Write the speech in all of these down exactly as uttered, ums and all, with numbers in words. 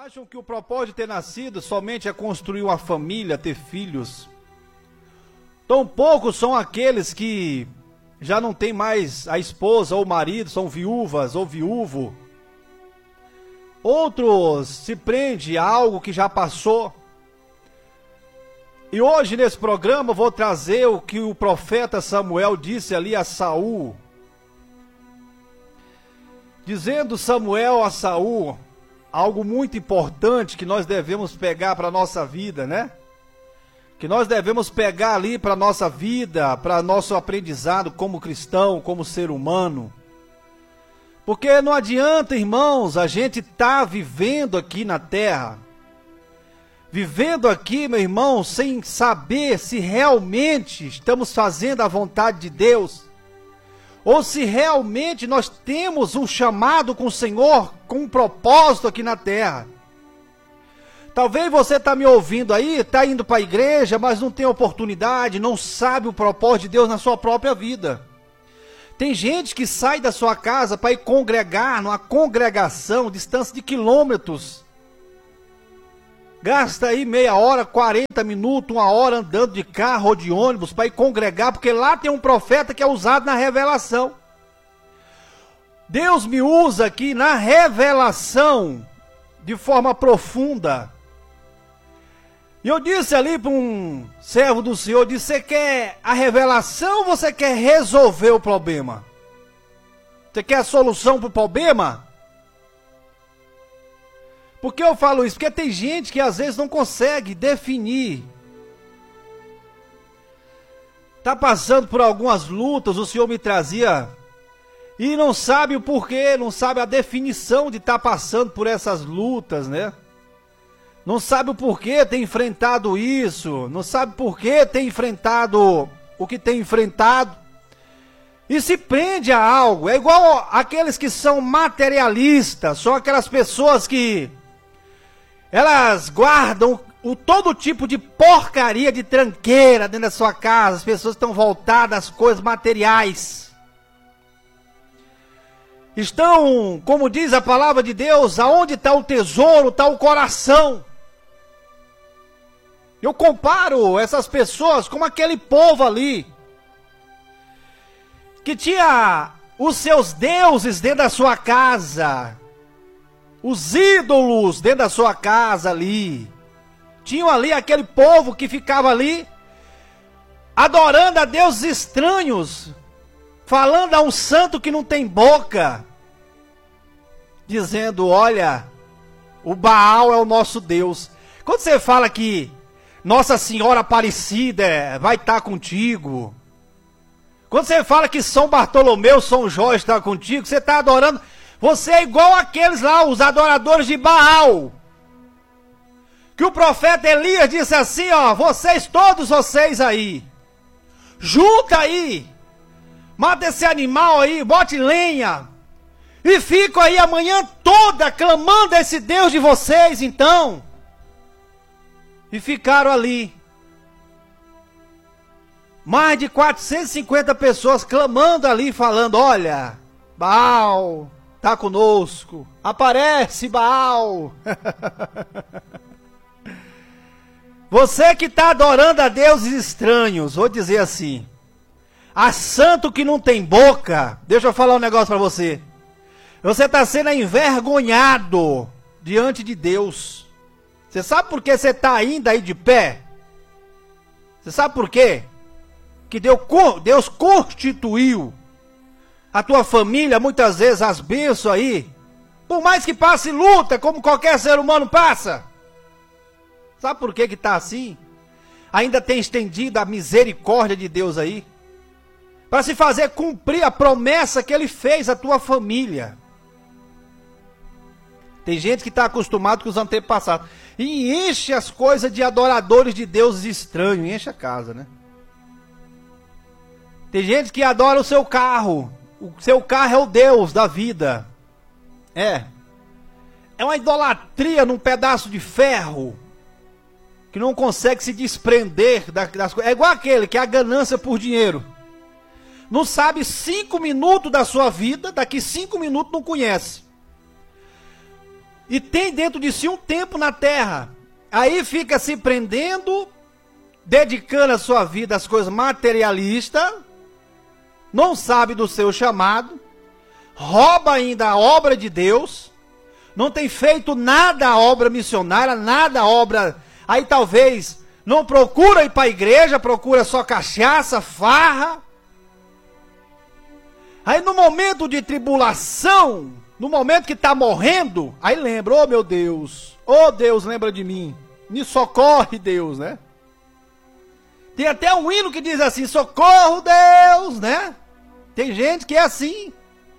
acham que o propósito de ter nascido somente é construir uma família, ter filhos. Tão poucos são aqueles que já não têm mais a esposa ou o marido, são viúvas ou viúvo. Outros se prendem a algo que já passou. E hoje nesse programa eu vou trazer o que o profeta Samuel disse ali a Saul. Dizendo Samuel a Saul algo muito importante que nós devemos pegar para a nossa vida, né? Que nós devemos pegar ali para a nossa vida, para nosso aprendizado como cristão, como ser humano. Porque não adianta, irmãos, a gente tá vivendo aqui na terra, vivendo aqui, meu irmão, sem saber se realmente estamos fazendo a vontade de Deus, ou se realmente nós temos um chamado com o Senhor, com um propósito aqui na terra. Talvez você está me ouvindo aí, está indo para a igreja, mas não tem oportunidade, não sabe o propósito de Deus na sua própria vida. Tem gente que sai da sua casa para ir congregar numa congregação, distância de quilômetros. Gasta aí meia hora, quarenta minutos, uma hora andando de carro ou de ônibus para ir congregar, porque lá tem um profeta que é usado na revelação. Deus me usa aqui na revelação de forma profunda. E eu disse ali para um servo do Senhor, disse, você quer a revelação ou você quer resolver o problema? Você quer a solução para o problema? Por que eu falo isso? Porque tem gente que às vezes não consegue definir. Está passando por algumas lutas, o Senhor me trazia, e não sabe o porquê, não sabe a definição de estar passando por essas lutas, né? Não sabe o porquê tem enfrentado isso, não sabe por que tem enfrentado o que tem enfrentado. E se prende a algo, é igual aqueles que são materialistas, são aquelas pessoas que elas guardam o, todo tipo de porcaria, de tranqueira dentro da sua casa. As pessoas estão voltadas às coisas materiais. Estão, como diz a palavra de Deus, aonde está o tesouro, está o coração. Eu comparo essas pessoas com aquele povo ali, que tinha os seus deuses dentro da sua casa, os ídolos dentro da sua casa ali. Tinham ali aquele povo que ficava ali, adorando a deuses estranhos, falando a um santo que não tem boca, dizendo, olha, o Baal é o nosso Deus. Quando você fala que Nossa Senhora Aparecida vai estar contigo, quando você fala que São Bartolomeu, São Jorge está contigo, você está adorando, você é igual aqueles lá, os adoradores de Baal. Que o profeta Elias disse assim, ó, vocês, todos vocês aí, junta aí, mata esse animal aí, bote lenha, e fico aí a manhã toda clamando a esse Deus de vocês, então. E ficaram ali. Mais de quatrocentas e cinquenta pessoas clamando ali, falando, olha, Baal está conosco, aparece Baal. Você que está adorando a deuses estranhos, vou dizer assim, a santo que não tem boca, deixa eu falar um negócio para você. Você está sendo envergonhado diante de Deus. Você sabe por que você está ainda aí de pé? Você sabe por quê? Que Deus, Deus constituiu a tua família, muitas vezes as bênçãos aí, por mais que passe luta, como qualquer ser humano passa. Sabe por que que está assim? Ainda tem estendido a misericórdia de Deus aí, para se fazer cumprir a promessa que Ele fez à tua família. Tem gente que está acostumado com os antepassados, e enche as coisas de adoradores de deuses estranhos, enche a casa, né? Tem gente que adora o seu carro, o seu carro é o Deus da vida. É. É uma idolatria num pedaço de ferro, que não consegue se desprender das coisas. É igual aquele que é a ganância por dinheiro. Não sabe cinco minutos da sua vida, daqui cinco minutos não conhece. e tem dentro de si um tempo na terra. Aí fica se prendendo, dedicando a sua vida às coisas materialistas, não sabe do seu chamado, rouba ainda a obra de Deus, não tem feito nada a obra missionária, nada a obra, aí talvez não procura ir para a igreja, procura só cachaça, farra. Aí no momento de tribulação, no momento que está morrendo, aí lembra, oh meu Deus, oh Deus, lembra de mim, me socorre Deus, né? Tem até um hino que diz assim, socorro Deus, né? Tem gente que é assim.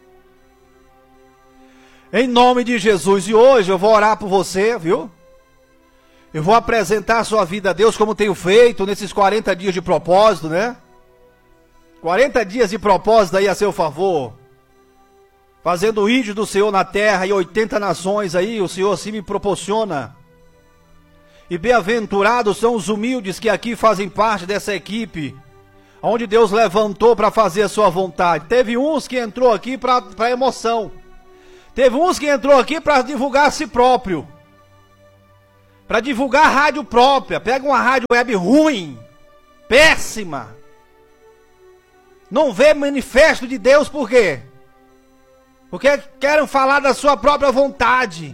Em nome de Jesus, e hoje eu vou orar por você, viu? Eu vou apresentar a sua vida a Deus como tenho feito nesses quarenta dias de propósito, né? quarenta dias de propósito aí a seu favor. Fazendo o ídolo do Senhor na terra e oitenta nações aí, o Senhor assim me proporciona. E bem-aventurados são os humildes que aqui fazem parte dessa equipe, onde Deus levantou para fazer a sua vontade. Teve uns que entrou aqui para emoção. Teve uns que entrou aqui para divulgar a si próprio. Para divulgar a rádio própria. Pega uma rádio web ruim, péssima. Não vê manifesto de Deus, por quê? Porque querem falar da sua própria vontade.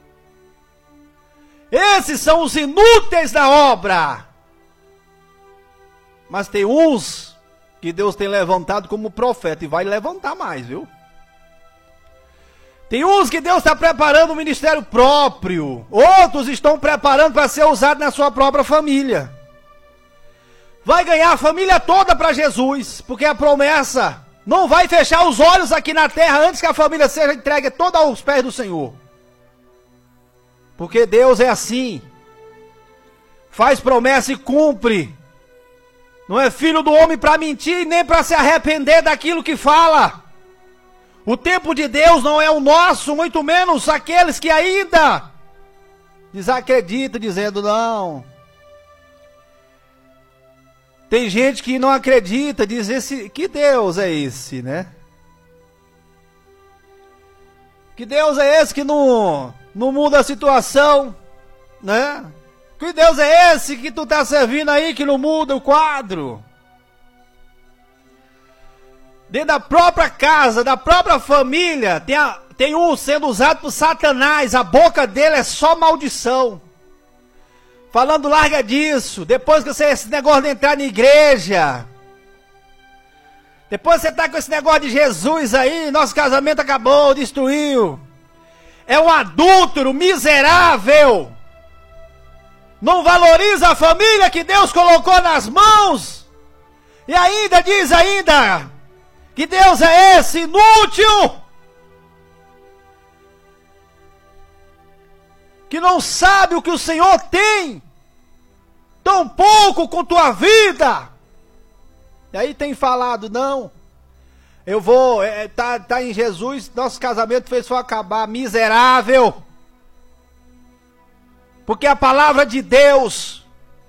Esses são os inúteis da obra. Mas tem uns que Deus tem levantado como profeta e vai levantar mais, viu? Tem uns que Deus está preparando um ministério próprio. Outros estão preparando para ser usado na sua própria família. Vai ganhar a família toda para Jesus, porque a promessa não vai fechar os olhos aqui na terra antes que a família seja entregue toda aos pés do Senhor. Porque Deus é assim. Faz promessa e cumpre. Não é filho do homem para mentir, nem para se arrepender daquilo que fala. O tempo de Deus não é o nosso, muito menos aqueles que ainda desacreditam, dizendo não. Tem gente que não acredita, diz esse, que Deus é esse, né? Que Deus é esse que não, não muda a situação, né? Que Deus é esse que tu está servindo aí que não muda o quadro? Dentro da própria casa, da própria família, tem, a, tem um sendo usado por Satanás, a boca dele é só maldição. Falando, larga disso, depois que você, esse negócio de entrar na igreja, depois você tá com esse negócio de Jesus aí, nosso casamento acabou, destruiu. É um adúltero miserável. Não valoriza a família que Deus colocou nas mãos. E ainda diz ainda que Deus é esse inútil, que não sabe o que o Senhor tem, tão pouco com tua vida. E aí tem falado, não, eu vou, é, tá, tá em Jesus, nosso casamento fez só acabar, miserável. Porque a palavra de Deus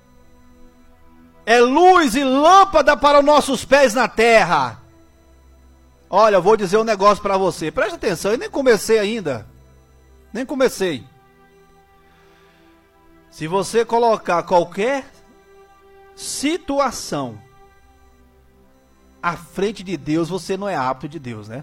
é luz e lâmpada para os nossos pés na terra. Olha, eu vou dizer um negócio para você. Preste atenção, eu nem comecei ainda. Nem comecei. Se você colocar qualquer situação à frente de Deus, você não é apto de Deus, né?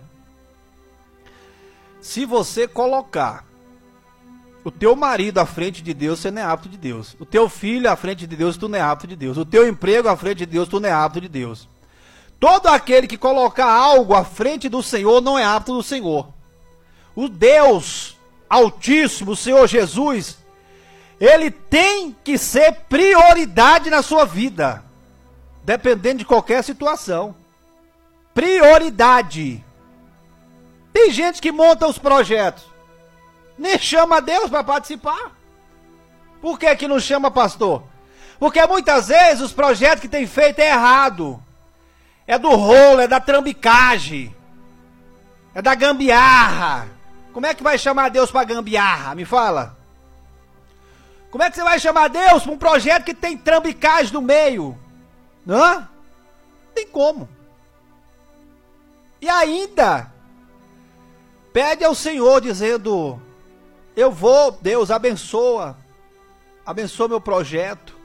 Se você colocar o teu marido à frente de Deus, você não é apto de Deus. O teu filho à frente de Deus, tu não é apto de Deus. O teu emprego à frente de Deus, tu não é apto de Deus. Todo aquele que colocar algo à frente do Senhor não é apto do Senhor. O Deus Altíssimo, o Senhor Jesus, Ele tem que ser prioridade na sua vida, dependendo de qualquer situação. Prioridade. Tem gente que monta os projetos, nem chama Deus para participar. Por que que não chama pastor? Porque muitas vezes os projetos que tem feito é errado. É do rolo, é da trambicagem, é da gambiarra. Como é que vai chamar Deus para gambiarra? Me fala. Como é que você vai chamar Deus para um projeto que tem trambicagem no meio? Hã? Não tem como. E ainda pede ao Senhor dizendo, Eu vou, Deus abençoa, abençoa meu projeto.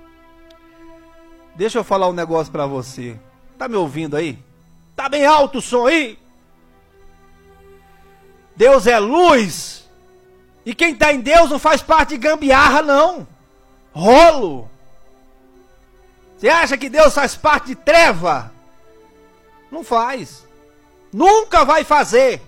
Deixa eu falar um negócio para você. Tá me ouvindo aí? Tá bem alto o som aí? Deus é luz. E quem tá em Deus não faz parte de gambiarra, não. Rolo. Você acha que Deus faz parte de treva? Não faz. Nunca vai fazer.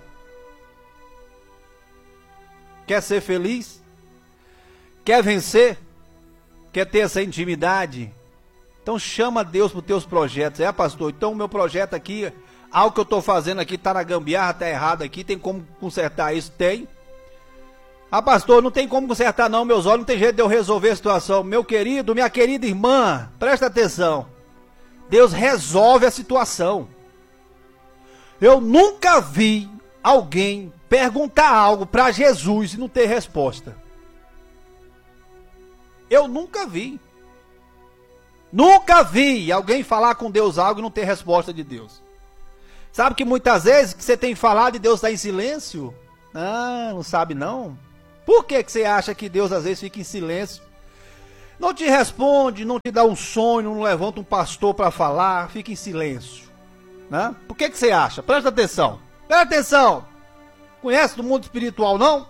Quer ser feliz? Quer vencer? Quer ter essa intimidade? Então chama Deus para os teus projetos. É, pastor, então o meu projeto aqui, algo que eu estou fazendo aqui está na gambiarra, está errado aqui, tem como consertar isso? Tem. Ah, pastor, não tem como consertar não, meus olhos, não tem jeito de eu resolver a situação. Meu querido, minha querida irmã, presta atenção. Deus resolve a situação. Eu nunca vi alguém perguntar algo para Jesus e não ter resposta. Eu nunca vi. Nunca vi alguém falar com Deus algo e não ter resposta de Deus. Sabe que muitas vezes que você tem falado e Deus está em silêncio? Ah, não sabe não? Por que, que você acha que Deus às vezes fica em silêncio? Não te responde, não te dá um sonho, não levanta um pastor para falar, fica em silêncio. Né? Por que, que você acha? Presta atenção. Presta atenção. Conhece do mundo espiritual, não?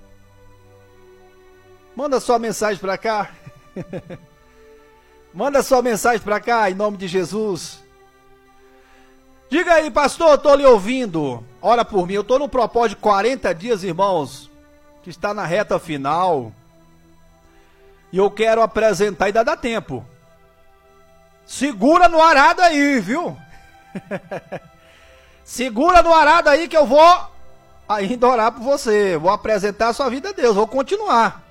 Manda sua mensagem para cá. Manda sua mensagem para cá, em nome de Jesus. Diga aí, pastor, eu estou lhe ouvindo. Ora por mim, eu estou no propósito de quarenta dias, irmãos, que está na reta final. E eu quero apresentar, ainda dá tempo. Segura no arado aí, viu? Segura no arado aí que eu vou ainda orar por você. Vou apresentar a sua vida a Deus, vou continuar.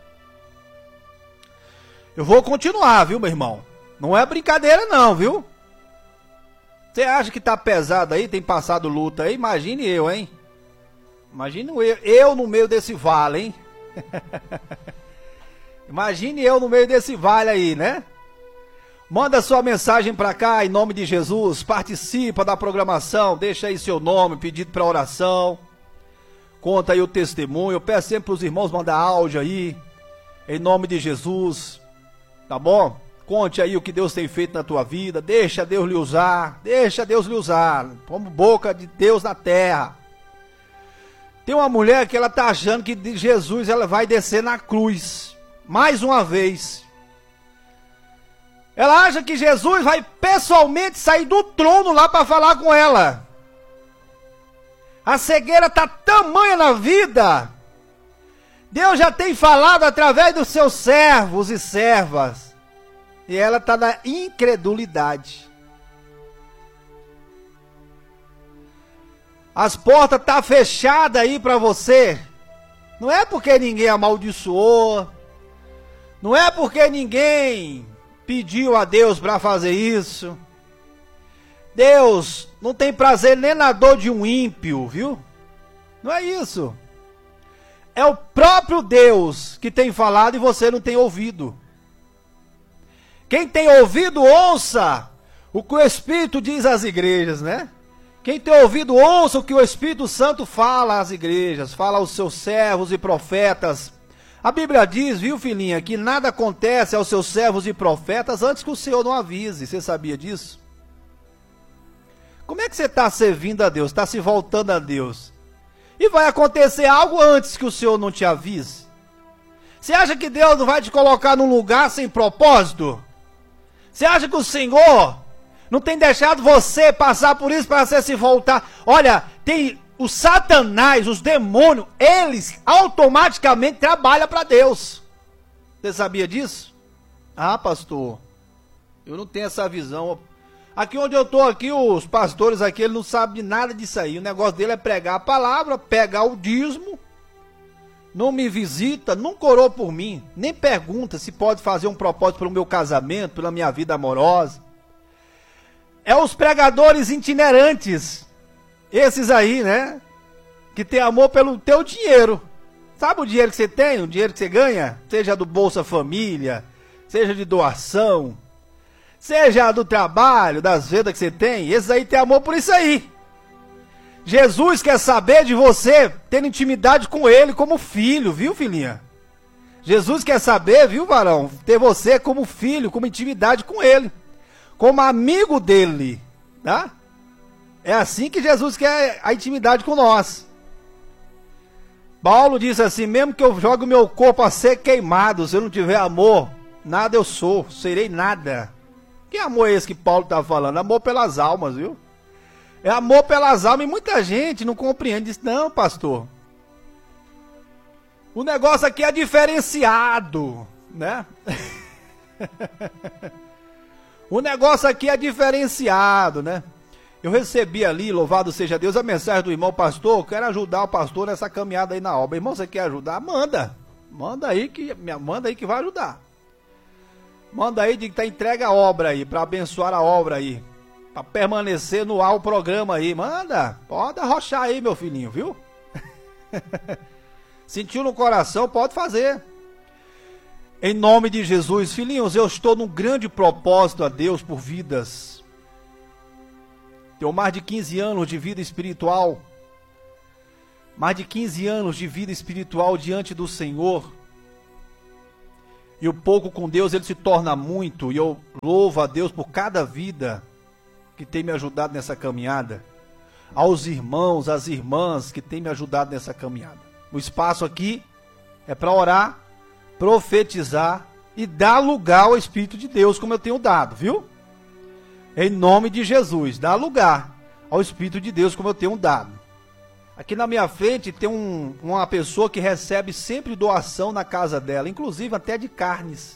Eu vou continuar, viu, meu irmão? Não é brincadeira não, viu? Você acha que tá pesado aí, tem passado luta aí? Imagine eu, hein? Imagine eu, eu no meio desse vale, hein? Imagine eu no meio desse vale aí, né? Manda sua mensagem pra cá, em nome de Jesus. Participa da programação, deixa aí seu nome, pedido pra oração. Conta aí o testemunho. Eu peço sempre pros irmãos mandar áudio aí, em nome de Jesus. Tá bom? Conte aí o que Deus tem feito na tua vida. Deixa Deus lhe usar. Deixa Deus lhe usar. Como boca de Deus na terra. Tem uma mulher que ela tá achando que de Jesus ela vai descer na cruz. Mais uma vez. Ela acha que Jesus vai pessoalmente sair do trono lá para falar com ela. A cegueira tá tamanha na vida. Deus já tem falado através dos seus servos e servas. E ela está na incredulidade. As portas estão tá fechadas aí para você. Não é porque ninguém amaldiçoou. Não é porque ninguém pediu a Deus para fazer isso. Deus não tem prazer nem na dor de um ímpio, viu? Não é isso. É o próprio Deus que tem falado e você não tem ouvido. Quem tem ouvido, ouça o que o Espírito diz às igrejas, né? Quem tem ouvido, ouça o que o Espírito Santo fala às igrejas, fala aos seus servos e profetas. A Bíblia diz, viu, filhinha, que nada acontece aos seus servos e profetas antes que o Senhor não avise. Você sabia disso? Como é que você está servindo a Deus? Está se voltando a Deus? E vai acontecer algo antes que o Senhor não te avise? Você acha que Deus não vai te colocar num lugar sem propósito? Você acha que o Senhor não tem deixado você passar por isso para você se voltar? Olha, tem os satanás, os demônios, eles automaticamente trabalham para Deus. Você sabia disso? Ah, pastor, eu não tenho essa visão. Aqui onde eu estou, aqui, os pastores aqui, eles não sabem de nada disso aí. O negócio dele é pregar a palavra, pegar o dízimo. Não me visita, nunca orou por mim, nem pergunta se pode fazer um propósito para o meu casamento, pela minha vida amorosa. É os pregadores itinerantes, esses aí, né? Que tem amor pelo teu dinheiro. Sabe o dinheiro que você tem, o dinheiro que você ganha? Seja do Bolsa Família, seja de doação, seja do trabalho, das vendas que você tem. Esses aí tem amor por isso aí. Jesus quer saber de você ter intimidade com ele como filho, viu, filhinha? Jesus quer saber, viu, varão, ter você como filho, como intimidade com ele, como amigo dele, tá? É assim que Jesus quer a intimidade com nós. Paulo diz assim: mesmo que eu jogue o meu corpo a ser queimado, se eu não tiver amor, nada eu sou, serei nada. Que amor é esse que Paulo está falando? Amor pelas almas, viu? É amor pelas almas, e muita gente não compreende. Diz: não, pastor, o negócio aqui é diferenciado, né? O negócio aqui é diferenciado, né? Eu recebi ali, louvado seja Deus, a mensagem do irmão: pastor, eu quero ajudar o pastor nessa caminhada aí na obra. Irmão, você quer ajudar? Manda. Manda aí que, manda aí que vai ajudar. Manda aí de que tá entregue a obra aí, para abençoar a obra aí, para permanecer no ar o programa aí. Manda, pode arrochar aí, meu filhinho, viu? Sentiu no coração, pode fazer. Em nome de Jesus, filhinhos, eu estou num grande propósito a Deus por vidas. Tenho mais de quinze anos de vida espiritual. Mais de quinze anos de vida espiritual diante do Senhor. E o pouco com Deus, ele se torna muito. E eu louvo a Deus por cada vida que tem me ajudado nessa caminhada. Aos irmãos, às irmãs que tem me ajudado nessa caminhada. O espaço aqui é para orar, profetizar e dar lugar ao Espírito de Deus, como eu tenho dado, viu? Em nome de Jesus, dá lugar ao Espírito de Deus, como eu tenho dado. Aqui na minha frente tem um, uma pessoa que recebe sempre doação na casa dela, inclusive até de carnes.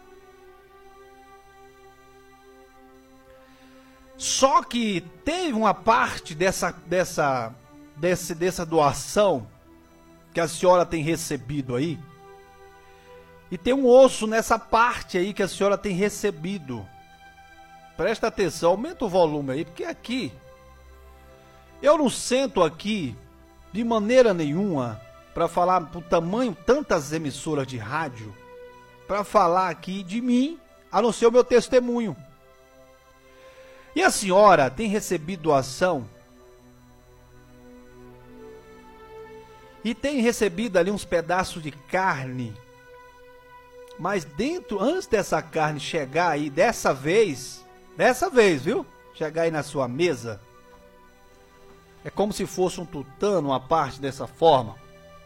Só que teve uma parte dessa, dessa, desse, dessa doação que a senhora tem recebido aí, e tem um osso nessa parte aí que a senhora tem recebido. Presta atenção, aumenta o volume aí, porque aqui, eu não sento aqui de maneira nenhuma para falar por tamanho, tantas emissoras de rádio, para falar aqui de mim, a não ser o meu testemunho. E a senhora tem recebido doação, e tem recebido ali uns pedaços de carne, mas dentro, antes dessa carne chegar aí, dessa vez... Dessa vez, viu? Chegar aí na sua mesa. É como se fosse um tutano, uma parte dessa forma.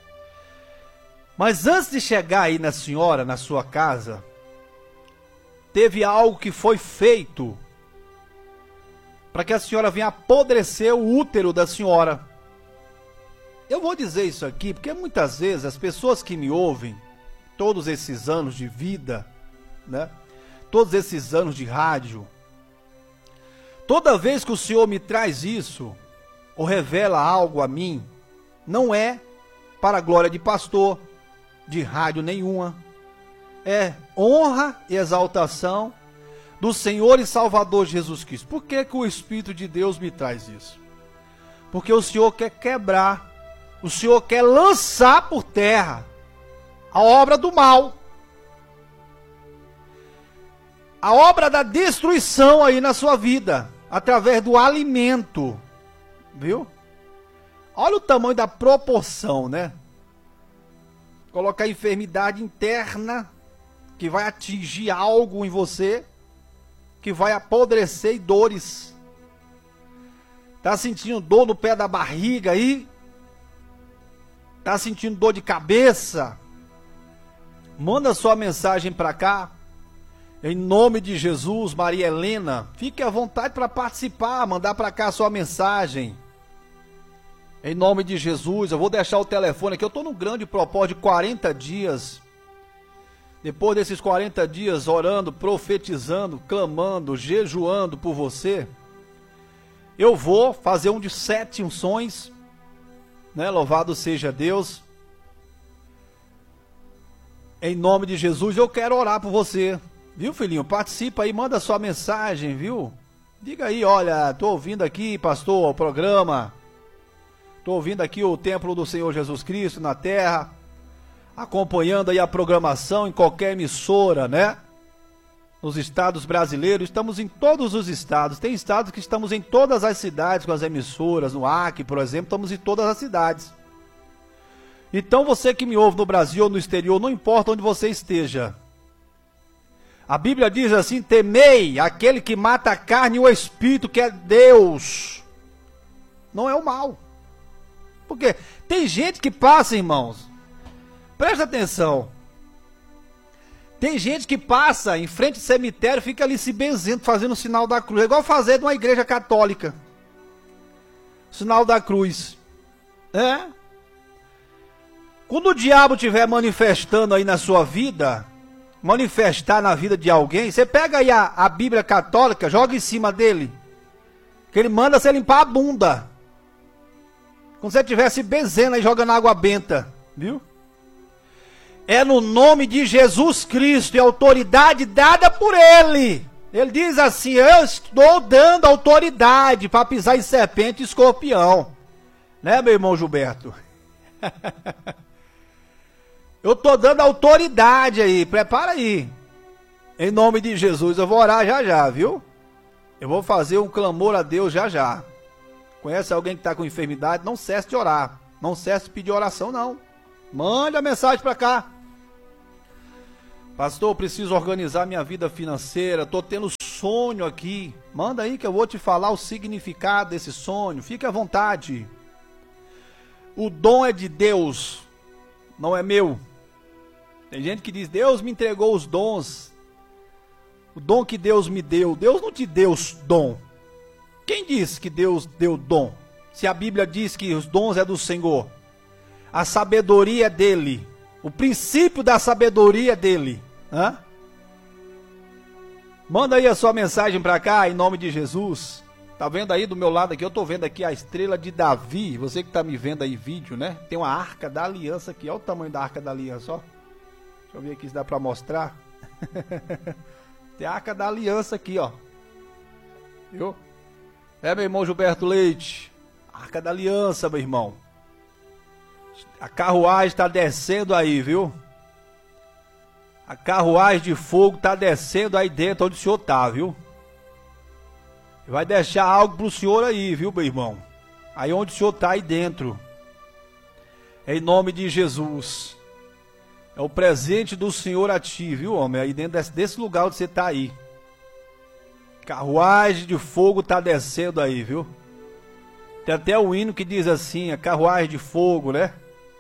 Mas antes de chegar aí na senhora, na sua casa, teve algo que foi feito para que a senhora venha apodrecer o útero da senhora. Eu vou dizer isso aqui porque muitas vezes as pessoas que me ouvem, todos esses anos de vida, né? Todos esses anos de rádio, toda vez que o Senhor me traz isso, ou revela algo a mim, não é para a glória de pastor, de rádio nenhuma. É honra e exaltação do Senhor e Salvador Jesus Cristo. Por que que o Espírito de Deus me traz isso? Porque o Senhor quer quebrar, o Senhor quer lançar por terra a obra do mal. A obra da destruição aí na sua vida, através do alimento, viu? Olha o tamanho da proporção, né? Colocar enfermidade interna, que vai atingir algo em você, que vai apodrecer, e dores. Tá sentindo dor no pé da barriga aí? Tá sentindo dor de cabeça? Manda sua mensagem para cá. Em nome de Jesus, Maria Helena, fique à vontade para participar, mandar para cá a sua mensagem. Em nome de Jesus, eu vou deixar o telefone aqui. Eu estou num grande propósito de quarenta dias. Depois desses quarenta dias orando, profetizando, clamando, jejuando por você, eu vou fazer um de sete unções, né? Louvado seja Deus. Em nome de Jesus, eu quero orar por você. Viu, filhinho? Participa aí, manda sua mensagem, viu? Diga aí: olha, tô ouvindo aqui, pastor, o programa. Tô ouvindo aqui o templo do Senhor Jesus Cristo na terra. Acompanhando aí a programação em qualquer emissora, né? nos estados brasileiros, estamos em todos os estados. Tem estados que estamos em todas as cidades com as emissoras, no Acre, por exemplo, estamos em todas as cidades. Então você que me ouve no Brasil ou no exterior, não importa onde você esteja. A Bíblia diz assim: temei aquele que mata a carne e o espírito, que é Deus. Não é o mal. Porque tem gente que passa, irmãos, presta atenção. Tem gente que passa em frente ao cemitério, fica ali se benzendo, fazendo o sinal da cruz. É igual fazer numa igreja católica. Sinal da cruz. É. Quando o diabo estiver manifestando aí na sua vida, manifestar na vida de alguém, você pega aí a, a Bíblia católica, joga em cima dele, que ele manda você limpar a bunda. Quando você estiver se benzendo aí, jogando água benta, viu? É no nome de Jesus Cristo e autoridade dada por Ele. Ele diz assim: eu estou dando autoridade para pisar em serpente e escorpião. Né, meu irmão Gilberto? Eu estou dando autoridade aí, prepara aí. Em nome de Jesus, eu vou orar já já, viu? Eu vou fazer um clamor a Deus já já. Conhece alguém que está com enfermidade? Não cesse de orar. Não cesse de pedir oração, não. Mande a mensagem para cá. Pastor, eu preciso organizar minha vida financeira, estou tendo sonho aqui. Manda aí que eu vou te falar o significado desse sonho. Fique à vontade. O dom é de Deus, não é meu. Tem gente que diz: Deus me entregou os dons. O dom que Deus me deu. Deus não te deu dom. Quem disse que Deus deu dom? Se a Bíblia diz que os dons é do Senhor. A sabedoria é dele. O princípio da sabedoria é dele. Hã? Manda aí a sua mensagem para cá, em nome de Jesus. Tá vendo aí do meu lado aqui? Eu tô vendo aqui a estrela de Davi. Você que tá me vendo aí vídeo, né? Tem uma arca da aliança aqui. Olha o tamanho da arca da aliança, ó. Deixa eu ver aqui se dá para mostrar. Tem a arca da aliança aqui, ó. Viu? É, meu irmão Gilberto Leite. Arca da aliança, meu irmão. A carruagem está descendo aí, viu? A carruagem de fogo está descendo aí dentro onde o senhor está, viu? Vai deixar algo para o senhor aí, viu, meu irmão? Aí onde o senhor está aí dentro. Em nome de Jesus. É o presente do Senhor a ti, viu, homem? Aí dentro desse, desse lugar onde você está aí. Carruagem de fogo está descendo aí, viu? Tem até o hino que diz assim: a carruagem de fogo, né?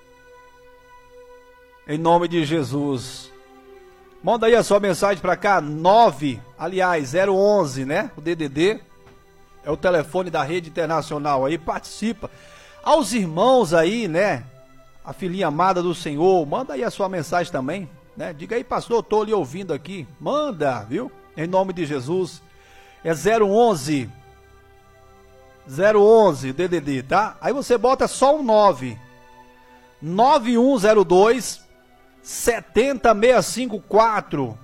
Em nome de Jesus. Manda aí a sua mensagem para cá, nove, aliás, zero onze, né? O D D D é o telefone da Rede Internacional aí, participa. Aos irmãos aí, né? A filhinha amada do Senhor, manda aí a sua mensagem também, né? Diga aí: pastor, eu tô lhe ouvindo aqui. Manda, viu? Em nome de Jesus. É zero onze, zero onze, D D D, tá? Aí você bota só um nove, nove um zero dois, sete zero seis cinco quatro,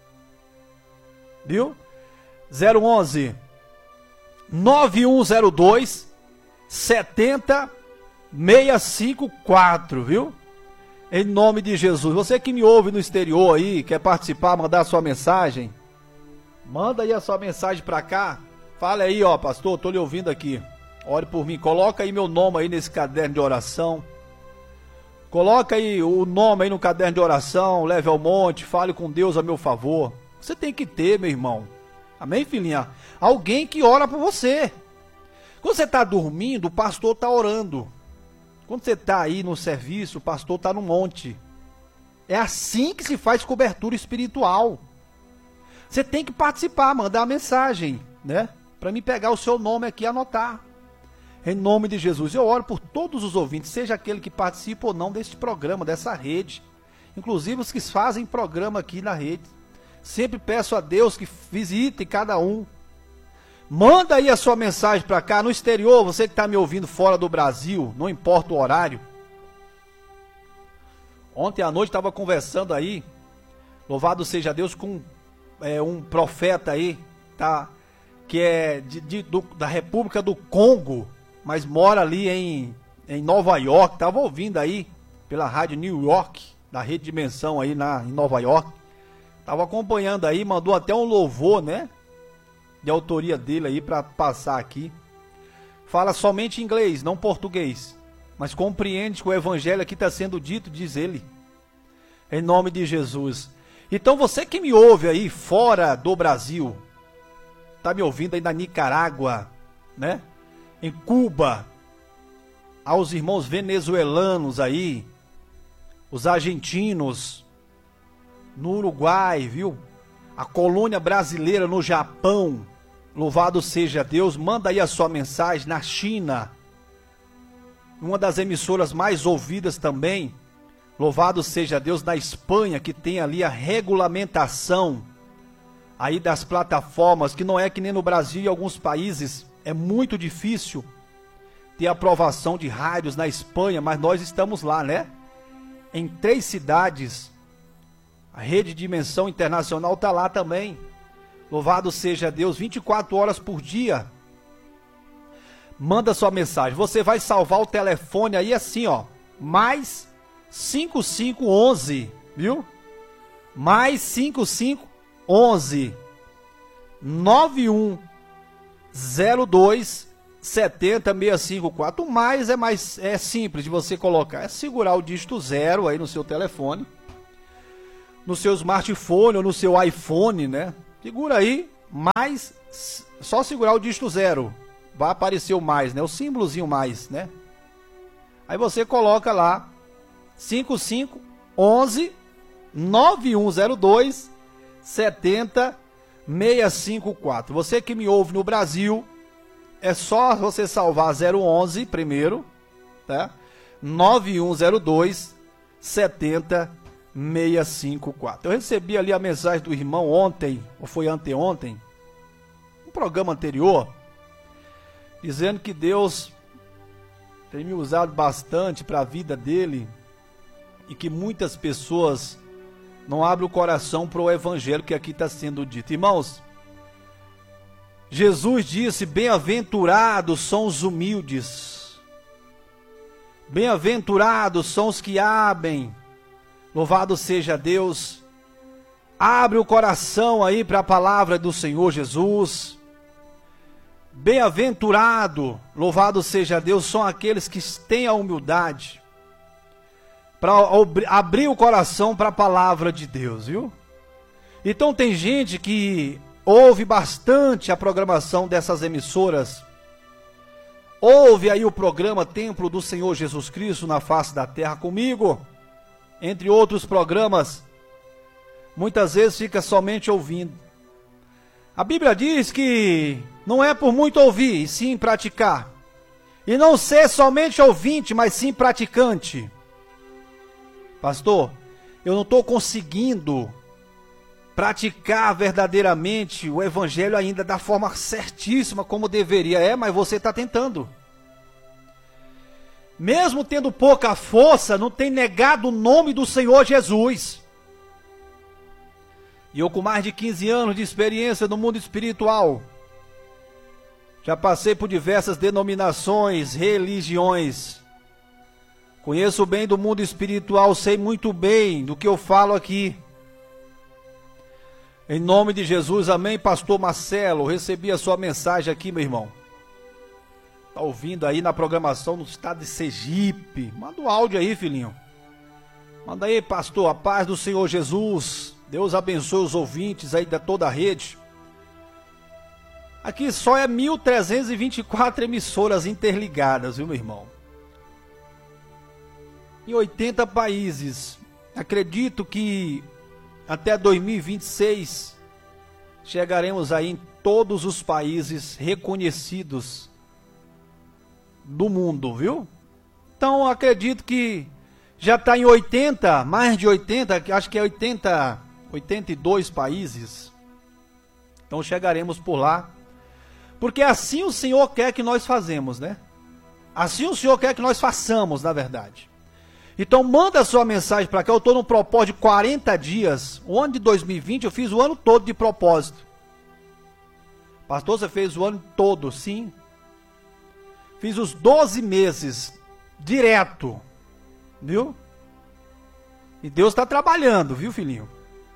viu? zero onze, nove um zero dois, sete zero seis cinco quatro, viu? Em nome de Jesus. Você que me ouve no exterior aí, quer participar, mandar sua mensagem, manda aí a sua mensagem pra cá. Fala aí: ó, pastor, tô lhe ouvindo aqui. Ore por mim. Coloca aí meu nome aí nesse caderno de oração. Coloca aí o nome aí no caderno de oração. Leve ao monte, fale com Deus a meu favor. Você tem que ter, meu irmão. Amém, filhinha? Alguém que ora por você. Quando você tá dormindo, o pastor tá orando. Quando você tá aí no serviço, o pastor tá no monte. É assim que se faz cobertura espiritual. Você tem que participar, mandar uma mensagem, né? Para mim pegar o seu nome aqui e anotar. Em nome de Jesus. Eu oro por todos os ouvintes, seja aquele que participa ou não deste programa, dessa rede. Inclusive os que fazem programa aqui na rede. Sempre peço a Deus que visite cada um. Manda aí a sua mensagem para cá. No exterior, você que está me ouvindo fora do Brasil, não importa o horário. Ontem à noite estava conversando aí, louvado seja Deus, com é, um profeta aí, tá? Que é de, de, do, da República do Congo, mas mora ali em, em Nova York. Estava ouvindo aí pela rádio New York, da Rede Dimensão aí na, em Nova York. Tava acompanhando aí, mandou até um louvor, né? De autoria dele aí para passar aqui. Fala somente inglês, não português. Mas compreende que o evangelho aqui está sendo dito, diz ele. Em nome de Jesus. Então você que me ouve aí fora do Brasil, tá me ouvindo aí na Nicarágua, né? Em Cuba, aos irmãos venezuelanos aí, os argentinos, no Uruguai, viu? A colônia brasileira no Japão, louvado seja Deus. Manda aí a sua mensagem. Na China, uma das emissoras mais ouvidas também, louvado seja Deus. Na Espanha, que tem ali a regulamentação aí das plataformas, que não é que nem no Brasil e alguns países, é muito difícil ter aprovação de rádios na Espanha, mas nós estamos lá, né? Em três cidades, a Rede Dimensão Internacional está lá também. Louvado seja Deus, vinte e quatro horas por dia. Manda sua mensagem. Você vai salvar o telefone aí assim, ó. Mais cinco cinco onze, viu? Mais cinco cinco onze nove um zero dois sete zero seis cinco quatro. O mais é mais é simples de você colocar. É segurar o dígito zero aí no seu telefone, no seu smartphone ou no seu iPhone, né? Segura aí, mais, só segurar o dígito zero, vai aparecer o mais, né? O símbolozinho mais, né? Aí você coloca lá, cinco cinco onze nove um zero dois sete zero seis cinco quatro. Você que me ouve no Brasil, é só você salvar zero onze primeiro, tá? nove um zero dois sete zero seis cinco quatro. Eu recebi ali a mensagem do irmão ontem, ou foi anteontem, um programa anterior, dizendo que Deus tem me usado bastante para a vida dele e que muitas pessoas não abrem o coração para o evangelho que aqui está sendo dito. Irmãos, Jesus disse: bem-aventurados são os humildes, bem-aventurados são os que abrem. Louvado seja Deus. Abre o coração aí para a palavra do Senhor Jesus. Bem-aventurado, louvado seja Deus, são aqueles que têm a humildade para abrir o coração para a palavra de Deus, viu? Então tem gente que ouve bastante a programação dessas emissoras. Ouve aí o programa Templo do Senhor Jesus Cristo na face da terra comigo, entre outros programas. Muitas vezes fica somente ouvindo. A Bíblia diz que não é por muito ouvir, e sim praticar. E não ser somente ouvinte, mas sim praticante. Pastor, eu não estou conseguindo praticar verdadeiramente o evangelho ainda da forma certíssima como deveria. É, mas você está tentando. Mesmo tendo pouca força, não tem negado o nome do Senhor Jesus. E eu com mais de quinze anos de experiência no mundo espiritual, já passei por diversas denominações, religiões. Conheço bem do mundo espiritual, sei muito bem do que eu falo aqui. Em nome de Jesus, amém, pastor Marcelo, recebi a sua mensagem aqui, meu irmão. Tá ouvindo aí na programação no estado de Sergipe. Manda o áudio aí, filhinho. Manda aí, pastor, a paz do Senhor Jesus. Deus abençoe os ouvintes aí de toda a rede. Aqui só é mil trezentas e vinte e quatro emissoras interligadas, viu, meu irmão? Em oitenta países. Acredito que até dois mil e vinte e seis chegaremos aí em todos os países reconhecidos do mundo, viu? Então acredito que já está em oitenta, mais de oitenta, acho que é oitenta, oitenta e dois países. Então chegaremos por lá. Porque assim o Senhor quer que nós fazemos, né? Assim o Senhor quer que nós façamos, na verdade. Então manda a sua mensagem para cá. Eu estou num propósito de quarenta dias. O ano de dois mil e vinte eu fiz o ano todo de propósito. Pastor, você fez o ano todo? Sim. Fiz os doze meses direto, viu? E Deus está trabalhando, viu, filhinho?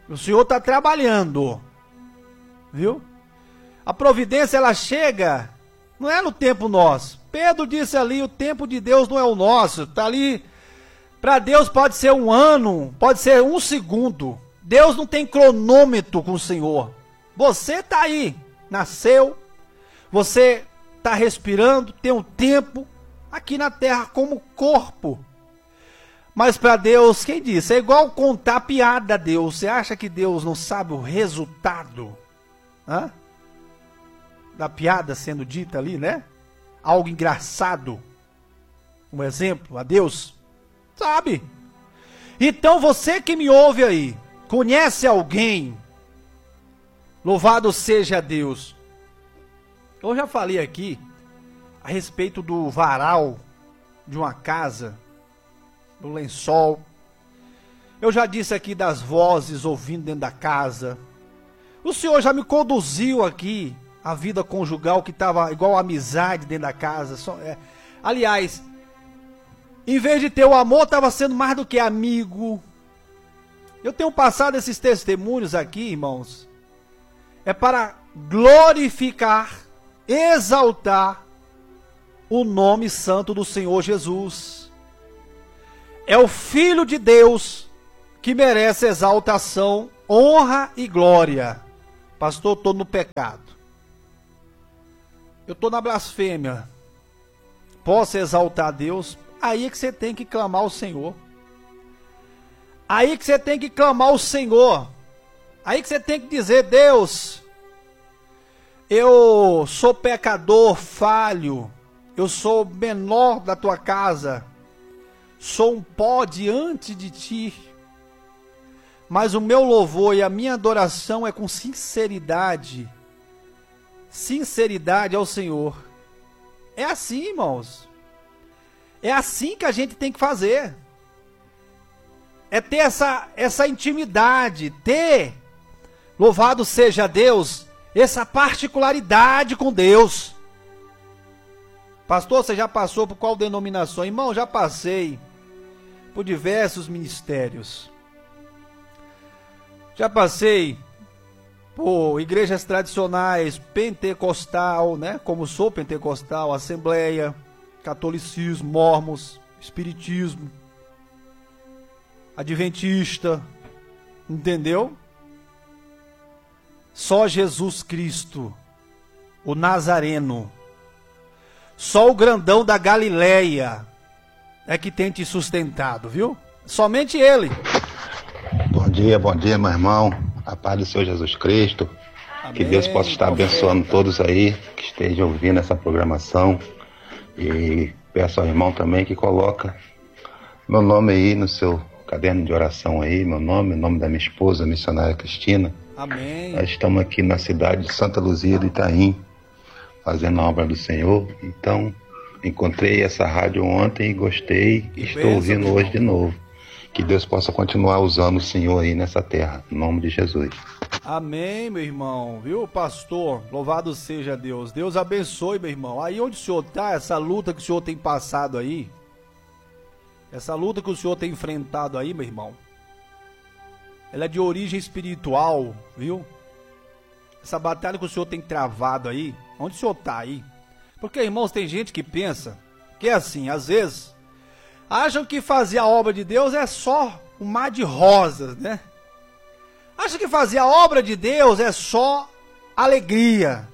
O Senhor está trabalhando, viu? A providência, ela chega, não é no tempo nosso. Pedro disse ali, o tempo de Deus não é o nosso. Está ali, para Deus pode ser um ano, pode ser um segundo. Deus não tem cronômetro com o Senhor. Você está aí, nasceu, você está respirando, tem um tempo aqui na terra como corpo. Mas para Deus, quem disse? É igual contar piada a Deus. Você acha que Deus não sabe o resultado, hã? Da piada sendo dita ali, né? Algo engraçado. Um exemplo a Deus. Sabe? Então você que me ouve aí, conhece alguém? Louvado seja Deus. Eu já falei aqui a respeito do varal de uma casa, do lençol. Eu já disse aqui das vozes ouvindo dentro da casa. O Senhor já me conduziu aqui a vida conjugal que estava igual a amizade dentro da casa. Só, é. Aliás, em vez de ter o amor, estava sendo mais do que amigo. Eu tenho passado esses testemunhos aqui, irmãos. É para glorificar, exaltar o nome santo do Senhor Jesus. É o Filho de Deus que merece exaltação, honra e glória. Pastor, estou no pecado. Eu estou na blasfêmia. Posso exaltar a Deus? Aí é que você tem que clamar ao Senhor. Aí que você tem que clamar ao Senhor. Aí que você tem que dizer, Deus, eu sou pecador, falho. Eu sou menor da tua casa. Sou um pó diante de ti. Mas o meu louvor e a minha adoração é com sinceridade. Sinceridade ao Senhor. É assim, irmãos. É assim que a gente tem que fazer. É ter essa, essa intimidade. Ter, louvado seja Deus, essa particularidade com Deus. Pastor, você já passou por qual denominação? Irmão, já passei por diversos ministérios. Já passei por igrejas tradicionais, pentecostal, né? Como sou pentecostal, assembleia, catolicismo, mormons, espiritismo, adventista, entendeu? Só Jesus Cristo, o Nazareno, só o grandão da Galileia é que tem te sustentado, viu? Somente Ele. Bom dia, bom dia, meu irmão. A paz do Senhor Jesus Cristo. Amém. Que Deus possa estar abençoando todos aí que estejam ouvindo essa programação. E peço ao irmão também que coloca meu nome aí no seu caderno de oração aí, meu nome, o nome da minha esposa, a missionária Cristina. Amém. Nós estamos aqui na cidade de Santa Luzia do Itaim, fazendo a obra do Senhor. Então, encontrei essa rádio ontem e gostei e estou benção, ouvindo hoje de novo. Que Deus possa continuar usando o Senhor aí nessa terra, em nome de Jesus. Amém, meu irmão, viu, pastor? Louvado seja Deus. Deus abençoe, meu irmão. Aí onde o senhor está, essa luta que o senhor tem passado aí, essa luta que o senhor tem enfrentado aí, meu irmão, ela é de origem espiritual, viu? Essa batalha que o senhor tem travado aí, onde o senhor está aí? Porque, irmãos, tem gente que pensa que é assim, às vezes, acham que fazer a obra de Deus é só um mar de rosas, né? Acham que fazer a obra de Deus é só alegria.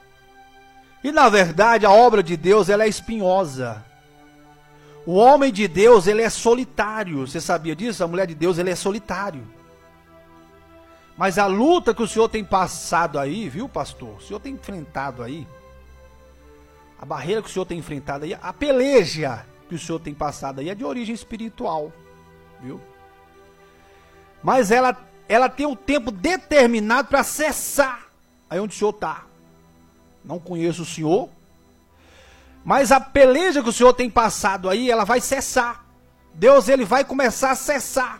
E na verdade a obra de Deus ela é espinhosa. O homem de Deus ele é solitário. Você sabia disso? A mulher de Deus ele é solitário. Mas a luta que o senhor tem passado aí, viu, pastor? O senhor tem enfrentado aí. A barreira que o senhor tem enfrentado aí, a peleja que o senhor tem passado aí é de origem espiritual, viu? Mas ela, ela tem um tempo determinado para cessar aí onde o senhor está. Não conheço o senhor, mas a peleja que o senhor tem passado aí, ela vai cessar. Deus ele vai começar a cessar.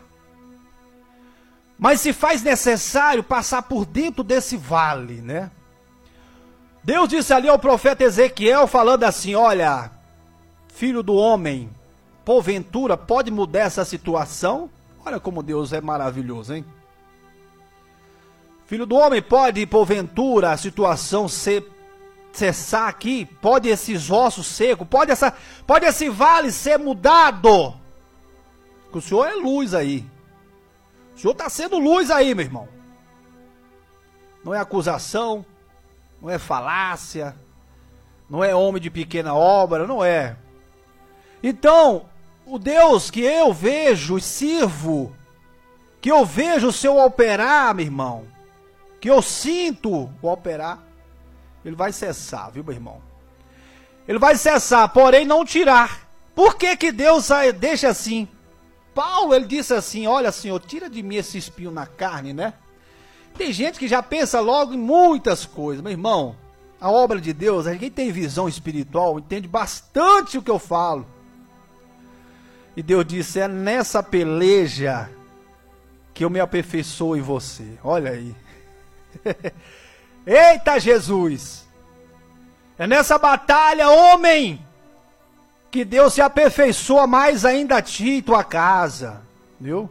Mas se faz necessário passar por dentro desse vale, né? Deus disse ali ao profeta Ezequiel, falando assim, olha, filho do homem, porventura pode mudar essa situação? Olha como Deus é maravilhoso, hein? Filho do homem, pode, porventura, a situação ser, cessar aqui? Pode esses ossos secos, pode, essa, pode esse vale ser mudado? Porque o Senhor é luz aí. O Senhor está sendo luz aí, meu irmão. Não é acusação, não é falácia, não é homem de pequena obra, não é. Então, o Deus que eu vejo e sirvo, que eu vejo o seu operar, meu irmão, que eu sinto o operar, ele vai cessar, viu, meu irmão? Ele vai cessar, porém não tirar. Por que que Deus deixa assim? Paulo, ele disse assim, olha, Senhor, tira de mim esse espinho na carne, né? Tem gente que já pensa logo em muitas coisas, meu irmão. A obra de Deus, quem tem visão espiritual, entende bastante o que eu falo. E Deus disse, é nessa peleja que eu me aperfeiçoo em você. Olha aí. Eita Jesus! É nessa batalha, homem, que Deus se aperfeiçoa mais ainda a ti e tua casa. Viu?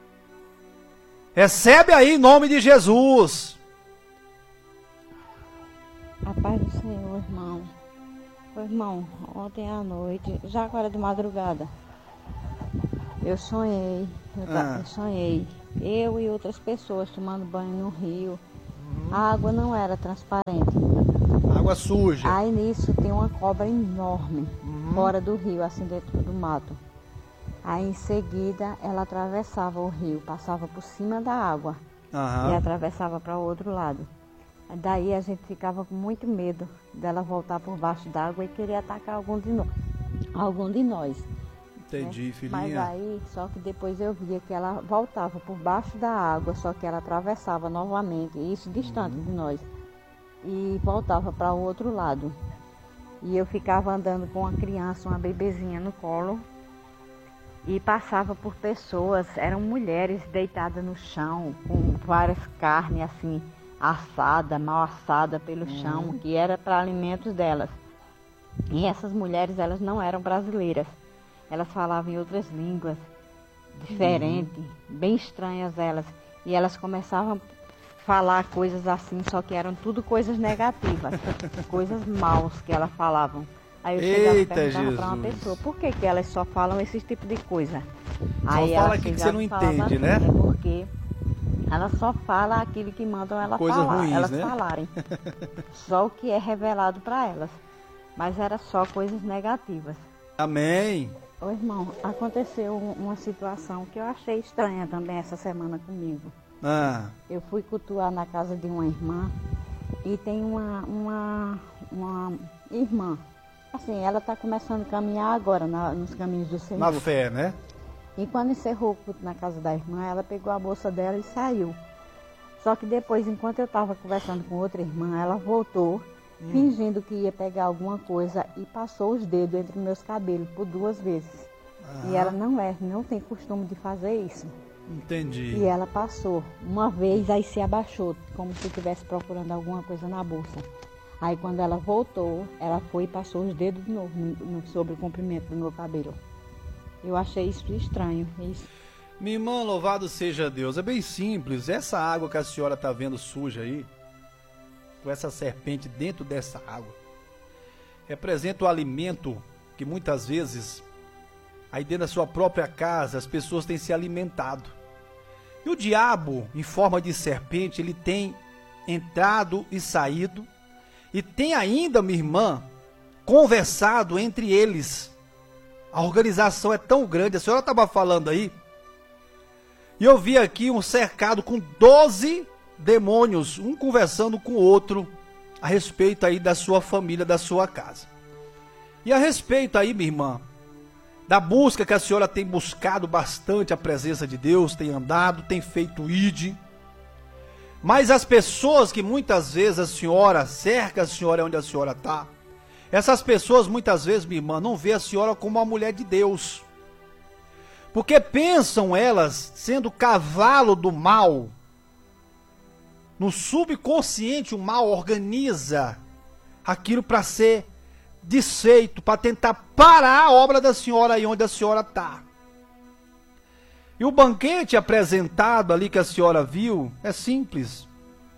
Recebe aí em nome de Jesus. A paz do Senhor, irmão. Ô, irmão, ontem à noite, já agora de madrugada, eu sonhei, eu, ah. eu sonhei, eu e outras pessoas tomando banho no rio. Uhum. A água não era transparente. Água suja. Aí nisso tem uma cobra enorme, uhum. fora do rio, assim dentro do mato. Aí em seguida ela atravessava o rio, passava por cima da água uhum. e atravessava para o outro lado. Daí a gente ficava com muito medo dela voltar por baixo d'água e querer atacar algum de nós. Algum de nós. Entendi, né? Filhinha. Mas aí, só que depois eu via que ela voltava por baixo da água, só que ela atravessava novamente, isso distante uhum. de nós, e voltava para o outro lado. E eu ficava andando com uma criança, uma bebezinha no colo, e passava por pessoas, eram mulheres deitadas no chão, com várias carnes assim, assada, mal assada pelo uhum. chão, que era para alimentos delas. E essas mulheres, elas não eram brasileiras. Elas falavam em outras línguas, diferentes, uhum. bem estranhas elas. E elas começavam a falar coisas assim, só que eram tudo coisas negativas, coisas maus que elas falavam. Aí eu chegava e perguntava para uma pessoa, por que que elas só falam esse tipo de coisa? Só Aí fala aquilo que você não entende, assim, né? É porque ela só fala aquilo que mandam ela Coisas falar, ruins, elas né? falarem. Só o que é revelado para elas. Mas era só coisas negativas. Amém. Ô irmão, aconteceu uma situação que eu achei estranha também essa semana comigo. Ah. Eu fui cultuar na casa de uma irmã e tem uma, uma, uma irmã. Assim, ela está começando a caminhar agora na, nos caminhos do Senhor. Na fé, né? E quando encerrou o culto na casa da irmã, ela pegou a bolsa dela e saiu. Só que depois, enquanto eu estava conversando com outra irmã, ela voltou, hum. fingindo que ia pegar alguma coisa e passou os dedos entre meus cabelos por duas vezes. Ah. E ela não é, não tem costume de fazer isso. Entendi. E ela passou uma vez, aí se abaixou, como se estivesse procurando alguma coisa na bolsa. Aí quando ela voltou, ela foi e passou os dedos de novo no, no, sobre o comprimento do meu cabelo. Eu achei isso estranho. Isso. Minha irmã, louvado seja Deus. É bem simples. Essa água que a senhora está vendo suja aí, com essa serpente dentro dessa água, representa o alimento que muitas vezes, aí dentro da sua própria casa, as pessoas têm se alimentado. E o diabo, em forma de serpente, ele tem entrado e saído, e tem ainda, minha irmã, conversado entre eles. A organização é tão grande, a senhora estava falando aí, e eu vi aqui um cercado com doze demônios, um conversando com o outro, a respeito aí da sua família, da sua casa. E a respeito aí, minha irmã, da busca que a senhora tem buscado bastante a presença de Deus, tem andado, tem feito ide. Mas as pessoas que muitas vezes a senhora cerca a senhora onde a senhora está, essas pessoas muitas vezes, minha irmã, não vê a senhora como uma mulher de Deus. Porque pensam elas sendo cavalo do mal. No subconsciente o mal organiza aquilo para ser desfeito, para tentar parar a obra da senhora aí onde a senhora está. E o banquete apresentado ali que a senhora viu é simples.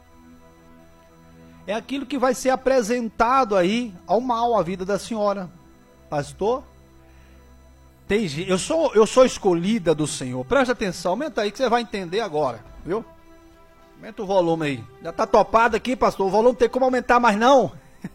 é aquilo que vai ser apresentado aí ao mal, à vida da senhora. Pastor, tem, eu, sou, eu sou escolhida do Senhor. Presta atenção, aumenta aí que você vai entender agora, viu? Aumenta o volume aí. Já tá topado aqui, pastor, o volume não tem como aumentar mais não.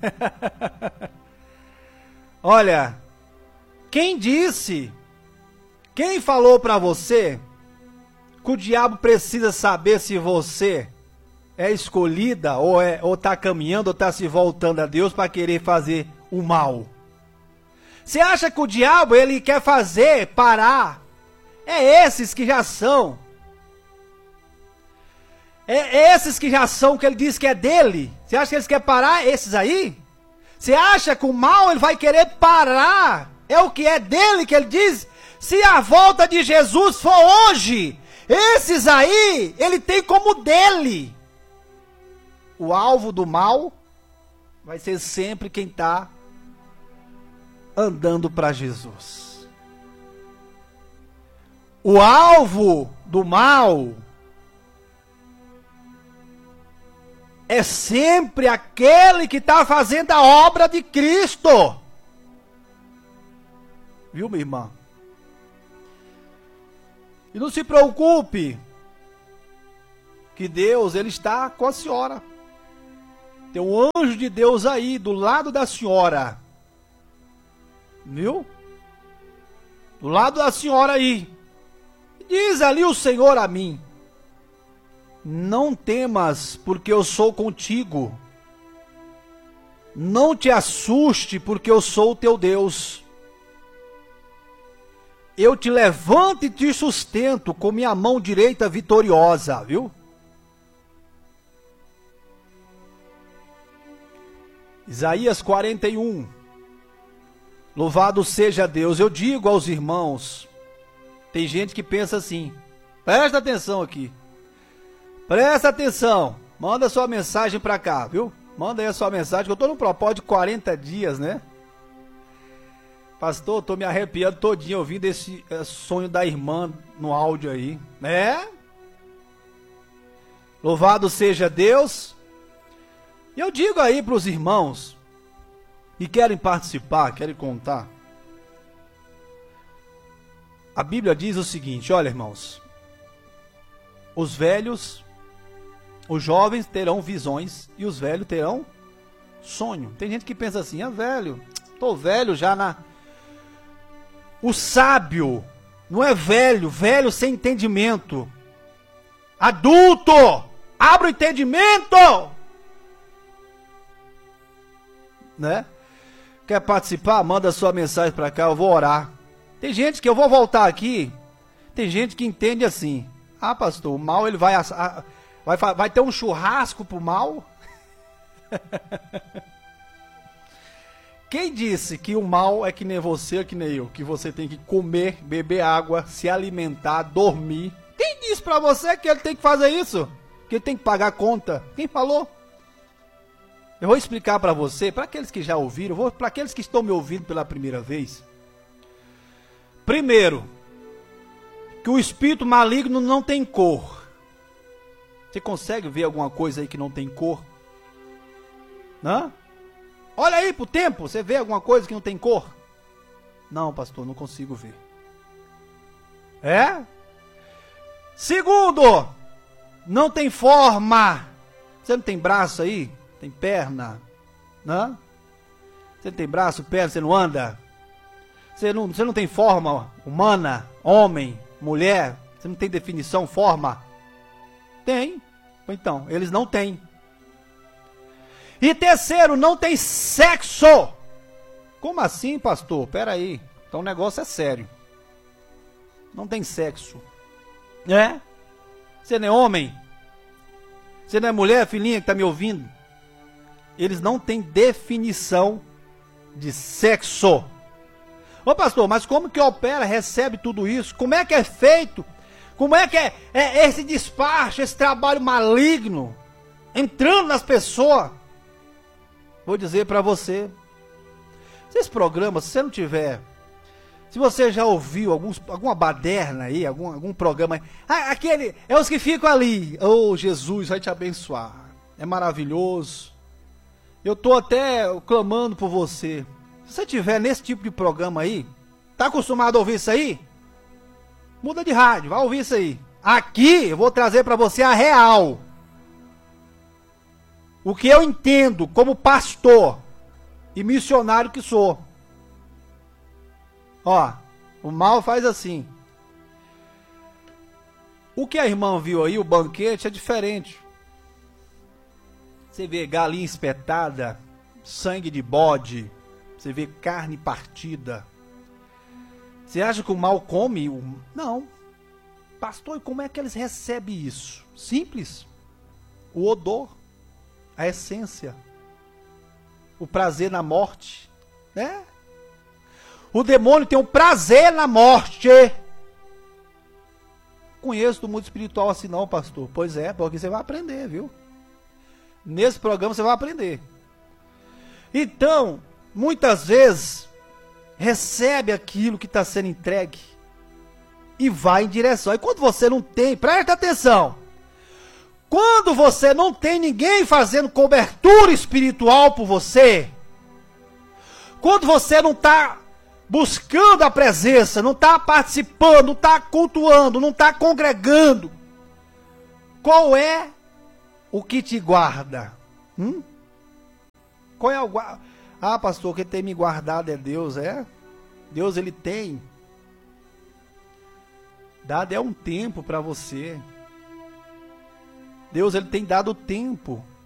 Olha, quem disse, quem falou para você que o diabo precisa saber se você é escolhida ou é ou tá caminhando ou tá se voltando a Deus para querer fazer o mal? Você acha que o diabo ele quer fazer parar? É esses que já são. É esses que já são que ele diz que é dele. Você acha que eles querem parar esses aí? Você acha que o mal ele vai querer parar? É o que é dele que ele diz? Se a volta de Jesus for hoje, esses aí, ele tem como dele. O alvo do mal vai ser sempre quem está andando para Jesus. O alvo do mal é sempre aquele que está fazendo a obra de Cristo. Viu, minha irmã? E não se preocupe, que Deus, ele está com a senhora. Tem um anjo de Deus aí, do lado da senhora. Viu? Do lado da senhora aí. Diz ali o Senhor a mim: não temas, porque eu sou contigo. Não te assuste, porque eu sou o teu Deus. Eu te levanto e te sustento com minha mão direita vitoriosa, viu? Isaías quarenta e um. Louvado seja Deus. Eu digo aos irmãos, tem gente que pensa assim, presta atenção aqui. Presta atenção, manda sua mensagem para cá, viu? Manda aí a sua mensagem, que eu estou no propósito de quarenta dias, né? Pastor, estou me arrepiando todinho ouvindo esse é, sonho da irmã no áudio aí, né? Louvado seja Deus. E eu digo aí para os irmãos que querem participar, querem contar. A Bíblia diz o seguinte, olha, irmãos, os velhos, os jovens terão visões e os velhos terão sonho. Tem gente que pensa assim, ah, velho, tô velho já na... O sábio não é velho, velho sem entendimento. Adulto, abra o entendimento. Né? Quer participar? Manda sua mensagem para cá, eu vou orar. Tem gente que eu vou voltar aqui, tem gente que entende assim, ah, pastor, o mal ele vai, vai, vai ter um churrasco pro mal? Quem disse que o mal é que nem você, que nem eu, que você tem que comer, beber água, se alimentar, dormir? Quem disse pra você que ele tem que fazer isso? Que ele tem que pagar conta? Quem falou? Eu vou explicar pra você, para aqueles que já ouviram, vou para aqueles que estão me ouvindo pela primeira vez. Primeiro, que o espírito maligno não tem cor. Você consegue ver alguma coisa aí que não tem cor? Não? Olha aí pro tempo, você vê alguma coisa que não tem cor? Não, pastor, não consigo ver. É? Segundo, não tem forma. Você não tem braço aí? Tem perna? Não? Você não tem braço, perna, você não anda? Você não, você não tem forma humana? Homem, mulher? Você não tem definição, forma? Tem. Então, eles não têm. E terceiro, não tem sexo. Como assim, pastor? Pera aí. Então o negócio é sério. Não tem sexo. É? Você não é homem? Você não é mulher, filhinha, que está me ouvindo? Eles não têm definição de sexo. Ô pastor, mas como que opera, recebe tudo isso? Como é que é feito? Como é que é, é esse despacho, esse trabalho maligno entrando nas pessoas? Vou dizer para você, esse programa, se você não tiver, se você já ouviu alguns, alguma baderna aí, algum, algum programa, ah, aquele, é os que ficam ali, oh Jesus vai te abençoar, é maravilhoso, Eu tô até clamando por você. Se você tiver nesse tipo de programa aí, tá acostumado a ouvir isso aí? Muda de rádio, vai ouvir isso aí. Aqui eu vou trazer para você a real. O que eu entendo como pastor e missionário que sou. Ó, o mal faz assim. O que a irmã viu aí, o banquete, é diferente. Você vê galinha espetada, sangue de bode, você vê carne partida. Você acha que o mal come? Não. Pastor, e como é que eles recebem isso? Simples. O odor, a essência, o prazer na morte, né? O demônio tem um prazer na morte. Conheço do mundo espiritual assim não, pastor. Pois é, porque você vai aprender, viu? Nesse programa você vai aprender. Então, muitas vezes, recebe aquilo que está sendo entregue e vai em direção. E quando você não tem, presta atenção. Quando você não tem ninguém fazendo cobertura espiritual por você, quando você não está buscando a presença, não está participando, não está cultuando, não está congregando, qual é o que te guarda? Hum? Qual é o guarda? Ah, pastor, quem tem me guardado é Deus, é? Deus, ele tem dado é um tempo para você. Deus, ele tem dado tempo